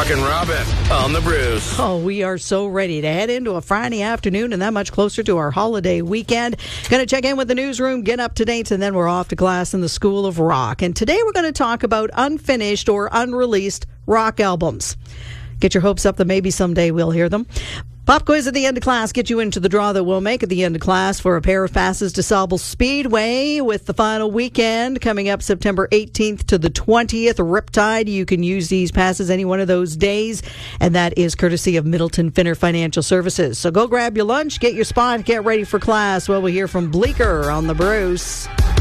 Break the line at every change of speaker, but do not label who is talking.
Rockin' Robin on the Bruce.
Oh, we are so ready to head into a Friday afternoon and that much closer to our holiday weekend. Going to check in with the newsroom, get up to date, and then we're off to class in the School of Rock. And today we're going to talk about unfinished or unreleased rock albums. Get your hopes up that maybe someday we'll hear them. Pop quiz at the end of class. Get you into the draw that we'll make at the end of class for a pair of passes to Sauble Speedway with the final weekend coming up September 18th to the 20th. Riptide. You can use these passes any one of those days, and that is courtesy of Middleton Finner Financial Services. So go grab your lunch, get your spot, get ready for class. Well, we'll hear from Bleecker on the Bruce.